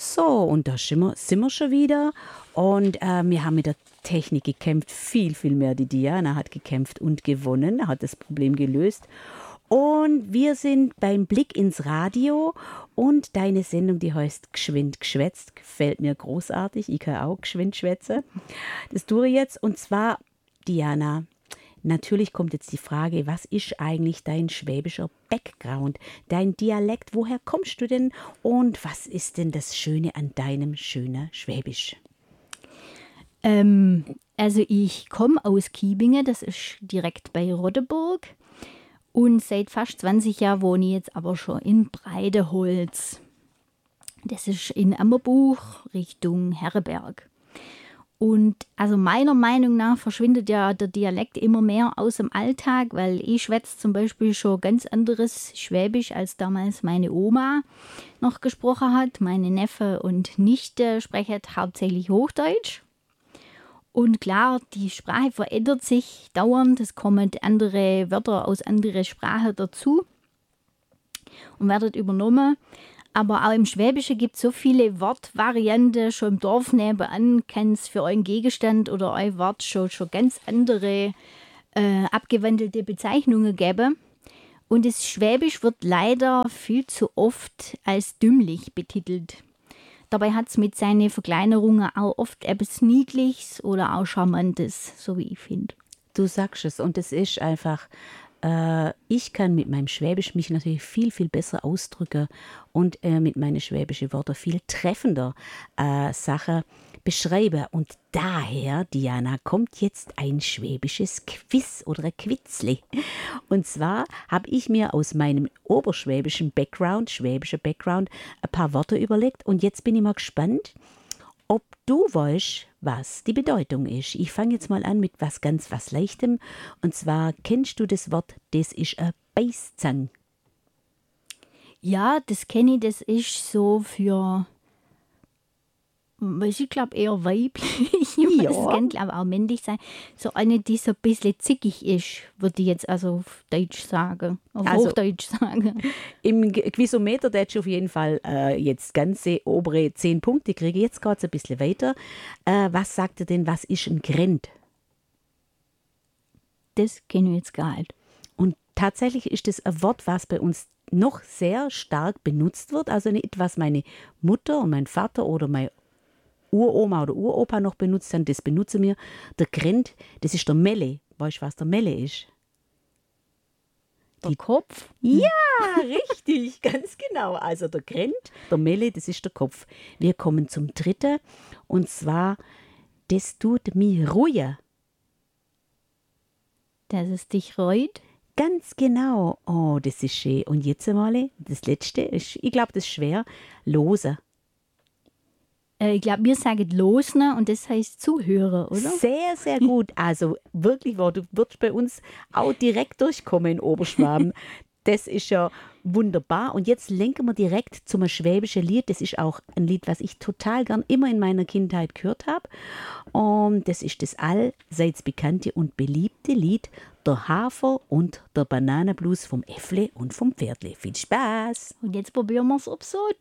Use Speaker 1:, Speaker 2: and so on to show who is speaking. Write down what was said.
Speaker 1: So, und da sind wir schon wieder. Und wir haben mit der Technik gekämpft. Viel, viel mehr. Die Diana hat gekämpft und gewonnen, hat das Problem gelöst. Und wir sind beim Blick ins Radio und deine Sendung, die heißt Geschwind geschwätzt, gefällt mir großartig. Ich kann auch geschwind schwätzen. Das tue ich jetzt. Und zwar, Diana, natürlich kommt jetzt die Frage, was ist eigentlich dein schwäbischer Background, dein Dialekt? Woher kommst du denn und was ist denn das Schöne an deinem schönen Schwäbisch?
Speaker 2: Also ich komme aus Kiebingen, das ist direkt bei Roddeburg. Und seit fast 20 Jahren wohne ich jetzt aber schon in Breideholz. Das ist in Ammerbuch Richtung Herreberg. Und also meiner Meinung nach verschwindet ja der Dialekt immer mehr aus dem Alltag, weil ich schwätze zum Beispiel schon ganz anderes Schwäbisch, als damals meine Oma noch gesprochen hat. Meine Neffe und Nichte sprechen hauptsächlich Hochdeutsch. Und klar, die Sprache verändert sich dauernd. Es kommen andere Wörter aus anderen Sprachen dazu und werden übernommen. Aber auch im Schwäbischen gibt es so viele Wortvarianten. Schon im Dorf nebenan kann es für euren Gegenstand oder euer Wort schon ganz andere abgewandelte Bezeichnungen geben. Und das Schwäbisch wird leider viel zu oft als dümmlich betitelt. Dabei hat es mit seinen Verkleinerungen auch oft etwas Niedliches oder auch Charmantes, so wie ich finde.
Speaker 1: Du sagst es und es ist einfach, ich kann mit meinem Schwäbisch mich natürlich viel, viel besser ausdrücken und mit meinen schwäbischen Wörtern viel treffender Sachen beschreiben. Und daher, Diana, kommt jetzt ein schwäbisches Quiz oder ein Quizzli. Und zwar habe ich mir aus meinem oberschwäbischen schwäbischen Background, ein paar Wörter überlegt. Und jetzt bin ich mal gespannt, ob du weißt, was die Bedeutung ist. Ich fange jetzt mal an mit was Leichtem. Und zwar, kennst du das Wort, das ist ein Beißzang?
Speaker 2: Ja, das kenne ich, das ist so für, ich glaube eher weiblich,
Speaker 1: Ja.
Speaker 2: es kann glaube ich auch männlich sein. So eine, die so ein bisschen zickig ist, würde ich jetzt also auf Deutsch sagen, auf Hochdeutsch sagen.
Speaker 1: Im Quizometer hättest du auf jeden Fall jetzt ganze obere 10 Punkte kriege. Jetzt geht es ein bisschen weiter. Was sagt ihr denn, was ist ein Grend?
Speaker 2: Das kenne ich jetzt gar nicht.
Speaker 1: Und tatsächlich ist das ein Wort, was bei uns noch sehr stark benutzt wird. Also nicht, was meine Mutter und mein Vater oder meine Uroma oder Uropa noch benutzt haben, das benutzen wir. Der Grend, das ist der Melle. Weißt du, was der Melle ist?
Speaker 2: Der Kopf?
Speaker 1: Ja, richtig, ganz genau. Also der Grend, der Melle, das ist der Kopf. Wir kommen zum dritten und zwar, das tut mich ruhen.
Speaker 2: Dass es dich reut?
Speaker 1: Ganz genau. Oh, das ist schön. Und jetzt einmal, das letzte, ist, ich glaube, das ist schwer, lose.
Speaker 2: Ich glaube, wir sagen losne und das heißt zuhören, oder?
Speaker 1: Sehr, sehr gut. Also wirklich, du wirst bei uns auch direkt durchkommen in Oberschwaben. Das ist ja wunderbar. Und jetzt lenken wir direkt zum schwäbischen Lied. Das ist auch ein Lied, was ich total gern immer in meiner Kindheit gehört habe. Und das ist das allseits bekannte und beliebte Lied Der Hafer und der Bananenblues vom Äffle und vom Pferdle. Viel Spaß!
Speaker 2: Und jetzt probieren wir es, ob so